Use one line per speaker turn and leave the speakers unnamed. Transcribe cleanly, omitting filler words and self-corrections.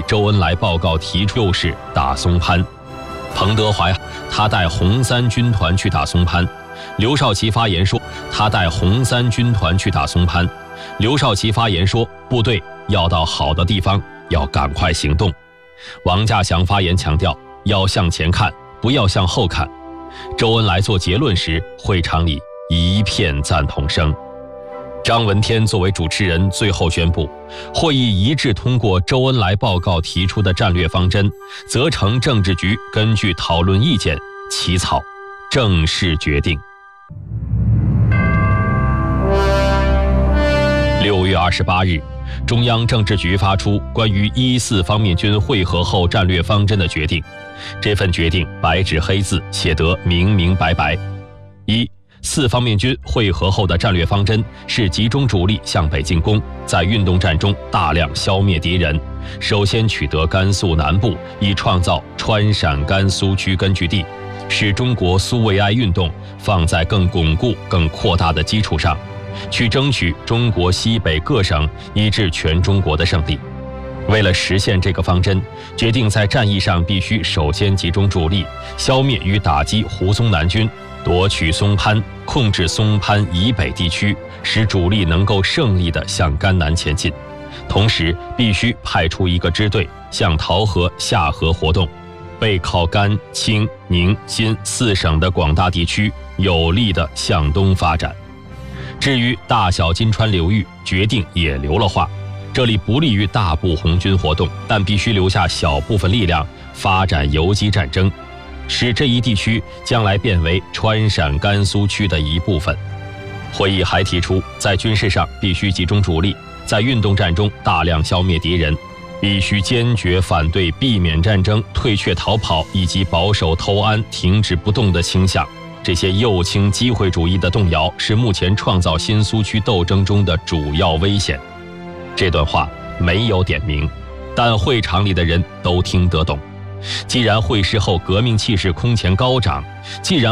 议周恩来报告提出就是打松潘。彭德怀他带红三军团去打松潘，刘少奇发言说他带红三军团去打松潘。刘少奇发言说部队要到好的地方，要赶快行动。王稼祥发言强调要向前看，不要向后看。周恩来做结论时，会场里一片赞同声。张闻天作为主持人最后宣布，会议一致通过周恩来报告提出的战略方针，责成政治局根据讨论意见起草正式决定。6月28日，中央政治局发出关于114方面军会合后战略方针的决定。这份决定白纸黑字写得明明白白。4方面军会合后的战略方针是集中主力向北进攻，在运动战中大量消灭敌人，首先取得甘肃南部，以创造川陕甘苏区根据地，使中国苏维埃运动放在更巩固、更扩大的基础上，去争取中国西北各省以至全中国的胜利。为了实现这个方针，决定在战役上必须首先集中主力，消灭与打击胡宗南军，夺取松潘，控制松潘以北地区，使主力能够胜利地向甘南前进。同时必须派出一个支队向桃河、下河活动，背靠甘、青、宁、新4省的广大地区，有力地向东发展。至于大小金川流域，决定也留了话，这里不利于大部红军活动，但必须留下小部分力量发展游击战争，使这一地区将来变为川陕甘苏区的一部分。会议还提出，在军事上必须集中主力，在运动战中大量消灭敌人，必须坚决反对避免战争、退却逃跑以及保守偷安、停止不动的倾向。这些右倾机会主义的动摇是目前创造新苏区斗争中的主要危险。这段话没有点名，但会场里的人都听得懂。既然会师后革命气势空前高涨，既然